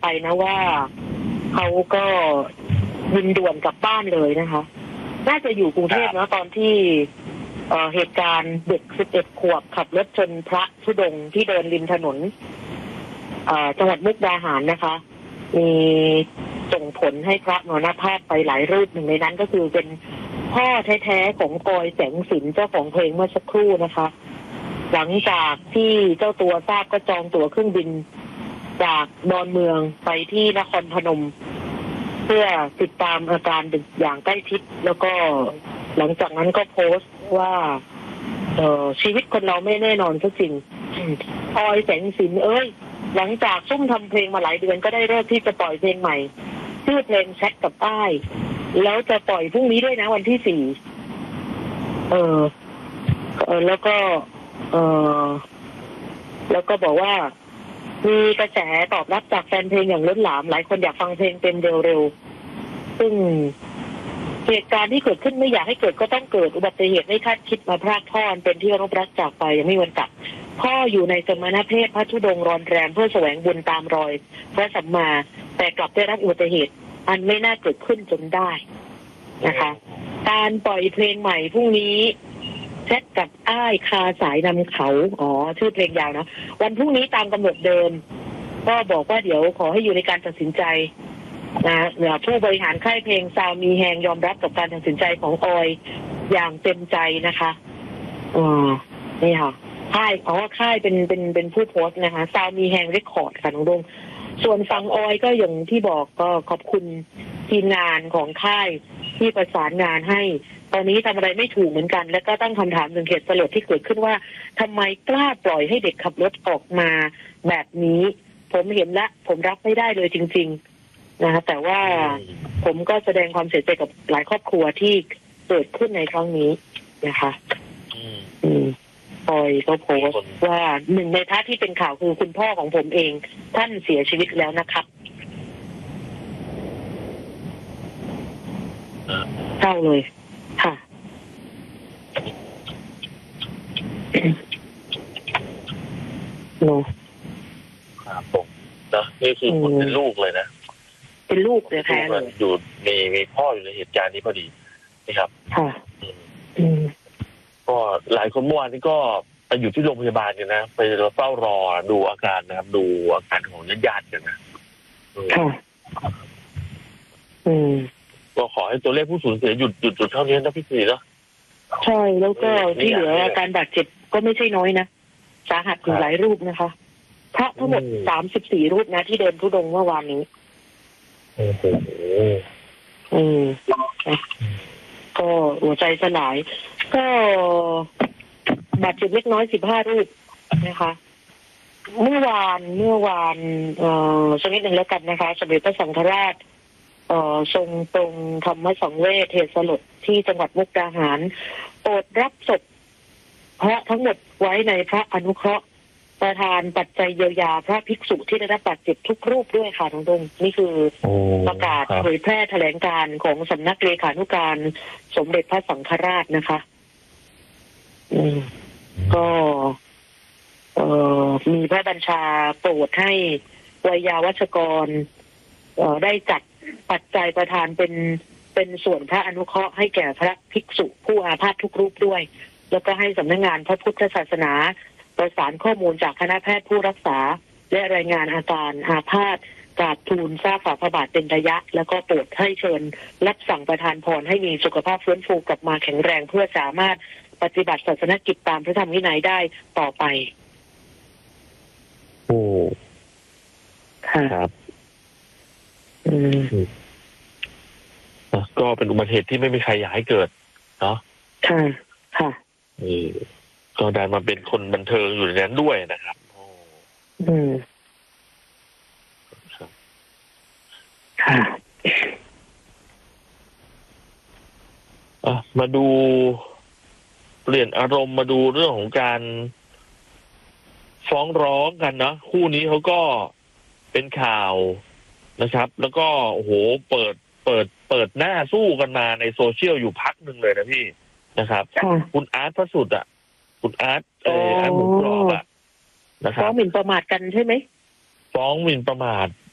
นะว่าเขาก็บินด่วนกลับบ้านเลยนะคะน่าจะอยู่กรุงเทพนะตอนที่เหตุการณ์เด็ก11 ขวบขับรถชนพระธุดงค์ที่เดินริมถนนจังหวัดมุกดาหารนะคะมีส่งผลให้พระมรณภาพไปหลายรูปหนึ่งในนั้นก็คือเป็นพ่อแท้ๆของออยแสงสินเจ้าของเพลงเมื่อสักครู่นะคะหลังจากที่เจ้าตัวทราบก็จองตั๋วเครื่องบินจากดอนเมืองไปที่นครพนมเพื่อติดตามอาการดึกอย่างใกล้ชิดแล้วก็หลังจากนั้นก็โพสต์ว่าชีวิตคนเราไม่แน่นอนสักสิ่งออยแสงสินหลังจากซุ่มทำเพลงมาหลายเดือนก็ได้เริ่มที่จะปล่อยเพลงใหม่ชื่อเพลงแชทกับอ้ายแล้วจะปล่อยพรุ่งนี้ด้วยนะวันที่4แล้วก็บอกว่ามีกระแสตอบรับจากแฟนเพลงอย่างล้นหลามหลายคนอยากฟังเพลงเต็มเร็วๆซึ่งเหตุการณ์ที่เกิดขึ้นไม่อยากให้เกิดก็ต้องเกิดอุบัติเหตุไม่คาดคิดมาพรากพ่อเป็นที่รบรักจากไปยังไม่วันกลับพ่ออยู่ในสมณเพศพระธุดงค์รอนแรมเพื่อแสวงบุญตามรอยพระสัมมาแต่กลับได้รับอุบัติเหตุอันไม่น่าเกิดขึ้นจนได้นะคะการปล่อยเพลงใหม่พรุ่งนี้แชทกับอ้ายคาสายนำเขาชื่อเพลงยาวนะวันพรุ่งนี้ตามกำหนดเดิมก็บอกว่าเดี๋ยวขอให้อยู่ในการตัดสินใจนะผู้บริหารค่ายเพลงซาวมีแฮงยอมรับกับการตัดสินใจของออยอย่างเต็มใจนะคะนี่ค่ะค่ายเป็นผู้โพสต์นะคะซาวมีแฮงเรคคอร์ดค่ะน้องดงส่วนฝั่งออยก็อย่างที่บอกก็ขอบคุณทีมงานของค่ายที่ประสานงานให้ตอนนี้ทำอะไรไม่ถูกเหมือนกันแล้วก็ตั้งคำถามถึงเหตุสลดที่เกิดขึ้นว่าทำไมกล้าปล่อยให้เด็กขับรถออกมาแบบนี้ผมเห็นและผมรับไม่ได้เลยจริงๆนะคะแต่ว่าผมก็แสดงความเสียใจกับหลายครอบครัวที่เกิดขึ้นในครั้งนี้นะคะปอยก็โพสต์ว่าหนึ่งในท่าที่เป็นข่าวคือคุณพ่อของผมเองท่านเสียชีวิตแล้วนะครับเศร้าเลยค่ะโนครับผมนะนี่คือคนเป็นลูกเลยนะเป็นลูกเลยแท้เลยอยู่มีพ่ออยู่ในเหตุการณ์นี้พอดีนะครับค่ะก็หลายคนเมื่อวานนี้ก็ไปอยู่ที่โรงพยาบาลกันนะไปเฝ้ารอดูอาการนะครับดูอาการของญาติกันนะค่ะก็ขอให้ตัวเลขผู้สูญเสียหยุดเท่านี้นะพี่สีเนาะใช่แล้วก็ที่เหลืออาการบาดเจ็บก็ไม่ใช่น้อยนะสาหัสอยู่หลายรูปนะคะพระทั้งหมด34 รูปนะที่เดินธุดงค์เมื่อวานนี้ก็หัวใจสลายก็บาดเจ็บเล็กน้อย15 รูปนะคะเมื่อวานสักนิดหนึ่งแล้วกันนะคะสมเด็จพระสังฆราชทรงตรงธรรมสังเวชเหตุสลดที่จังหวัดมุกดาหารโปรดรับศพพระทั้งหมดไว้ในพระอนุเคราะห์ประทานปัจจัยเยียวยาพระภิกษุที่ได้รับบาดเจ็บทุกรูปด้วยค่ะน้องดงนี่คือประกาศเผยแพร่แถลงการณ์ของสำนักเลขานุการสมเด็จพระสังฆราชนะคะก็มีพระบัญชาโปรดให้วัยาวัชกรได้จัดปัจจัยประทานเป็นส่วนพระอนุเคราะห์ให้แก่พระภิกษุผู้อาพาธทุกรูปด้วยแล้วก็ให้สำนักงานพระพุทธศาสนาประสานข้อมูลจากคณะแพทย์ผู้รักษาและรายงานอาการอาพาธกราบทูลทราบฝ่าพระบาทเป็นระยะแล้วก็โปรดให้เชิญรับสั่งประทานพรให้มีสุขภาพฟื้นฟูกลับมาแข็งแรงเพื่อสามารถปฏิบัติศาสนกิจตามพระธรรมวินัยได้ต่อไปครับก็เป็นอุบัติเหตุที่ไม่มีใครอยากให้เกิดเนาะค่ะก็ได้มาเป็นคนบันเทิงอยู่ในนั้นด้วยนะครับมาดูเปลี่ยนอารมณ์มาดูเรื่องของการฟ้องร้องกันนะคู่นี้เขาก็เป็นข่าวนะครับแล้วก็โอ้โหเปิดหน้าสู้กันมาในโซเชียลอยู่พักหนึ่งเลยนะพี่นะครับคุณอาร์ตพระสุดคุณอาร์ตหมูกรอบนะครับฟ้องหมิ่นประมาทกันใช่ไหมฟ้องหมิ่นประมาท